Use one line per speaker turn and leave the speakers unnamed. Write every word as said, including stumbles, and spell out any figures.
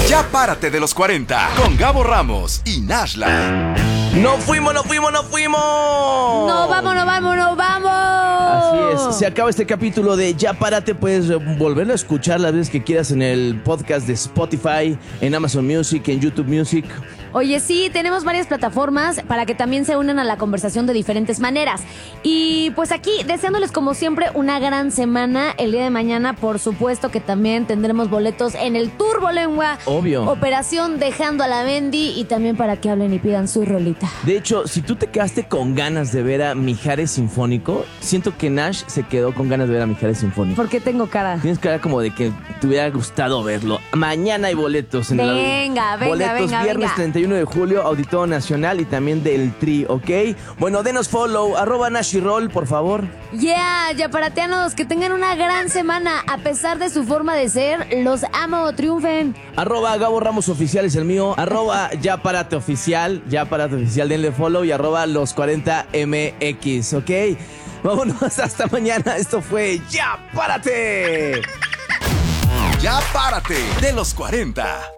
Ya párate de los cuarenta con Gabo Ramos y Nashla.
¡No fuimos, no fuimos, no fuimos!
¡No vamos, no vamos, no vamos!
Así es, se acaba este capítulo de Ya Párate. Puedes volverlo a escuchar las veces que quieras en el podcast de Spotify, en Amazon Music, en YouTube Music.
Oye, sí, tenemos varias plataformas para que también se unan a la conversación de diferentes maneras. Y pues aquí, deseándoles como siempre una gran semana. El día de mañana, por supuesto que también tendremos boletos en el Turbolengua.
Obvio.
Operación Dejando a la Bendy, y también para que hablen y pidan su rolita.
De hecho, si tú te quedaste con ganas de ver a Mijares Sinfónico, siento que Nash se quedó con ganas de ver a Mijares Sinfónico.
¿Por qué tengo cara?
Tienes cara como de que te hubiera gustado verlo. Mañana hay boletos en
Venga,
el
venga,
boletos
venga,
viernes
venga.
treinta y uno de julio, Auditorio Nacional y también del Tri, ¿ok? Bueno, denos follow, arroba Nash y Roll, por favor.
Yeah, yaparateanos, que tengan una gran semana. A pesar de su forma de ser, los amo, triunfen.
Arroba Gabo Ramos Oficial es el mío. Arroba Ya Párate Oficial, Ya Párate Oficial, denle follow. Y arroba los cuarenta M X, ¿ok? Vámonos, hasta mañana. Esto fue Ya Párate.
Ya párate de los cuarenta.